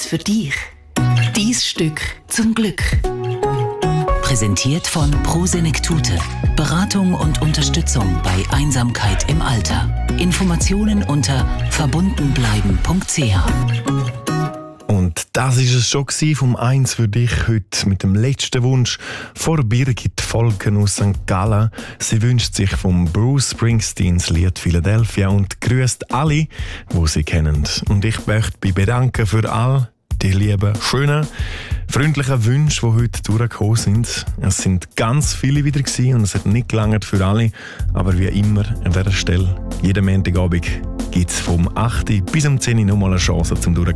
für dich. Dein Stück zum Glück. Präsentiert von Prosenektute. Beratung und Unterstützung bei Einsamkeit im Alter. Informationen unter verbundenbleiben.ch. Und das ist es schon vom «Eins für dich» heute mit dem letzten Wunsch von Birgit Volken aus St. Gallen. Sie wünscht sich vom Bruce Springsteens Lied «Philadelphia» und grüßt alle, die sie kennen. Und ich möchte mich bedanken für all die lieben, schönen, freundlichen Wünsche, die heute durchgekommen sind. Es sind ganz viele wieder gewesen und es hat nicht gelangt für alle. Aber wie immer an dieser Stelle, jeden Montagabend gibt es vom 8. bis um 10 Uhr nochmal eine Chance zum Durchkommen.